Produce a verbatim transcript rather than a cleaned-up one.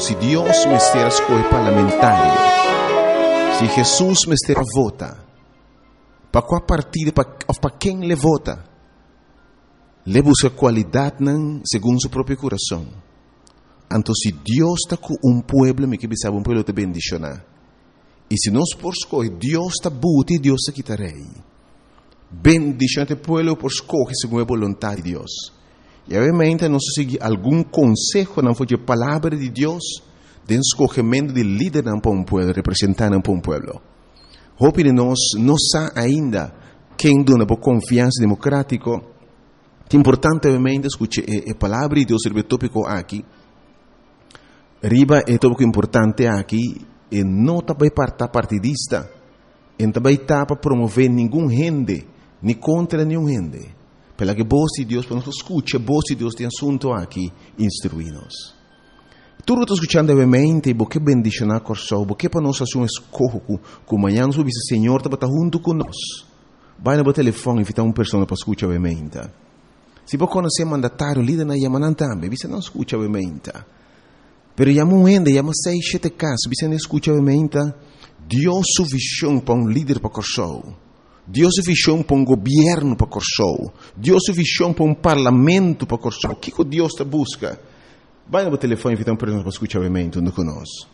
se Deus me estiver escolhe parlamentario, se Jesus me estiver vota, para qual partido, para quem le vota, le busca qualidade não, segundo seu próprio coração. Então, se Deus está com um pueblo, me que sabe um pueblo te bendicionar. E se nós por escolher, Deus está buti, Deus está quitarei. Bendicionar o pueblo por escolher segundo a vontade de Deus. E obviamente nós seguir algum conselho não foi a palavra de Deus, de escolhimento de líder para um pueblo, representante para um pueblo. Hope de nós não sabe ainda quem dona por confiança democrática. É importante obviamente escutar a palavra de Deus sobre o tópico aqui. Riba é tópico importante aqui e não também para partidista, e também para promover nenhum gente, nem contra nenhum gente. Pela que voz de Deus, para nós escutar, a voz de Deus tem assunto aqui, instruir-nos. Tudo que estou escutando, obviamente, porque bendicionar o coração, porque para nós fazer um escorro, que amanhã nós vamos dizer, Senhor, está junto conosco. Vai no telefone e invitar uma pessoa para escutar, obviamente. Se você conhecer mandatário, líder na Yamanan também, você não escuta, obviamente. Pero llama um ende, llama seis, sete casos, você não escuta, obviamente. Deus sua visão para um líder para o coração. Deus sua visão para um governo para o coração. Deus sua visão para um parlamento para o coração. O que Deus te busca? Vai no telefone e invitar uma pessoa para escutar, obviamente, junto conosco.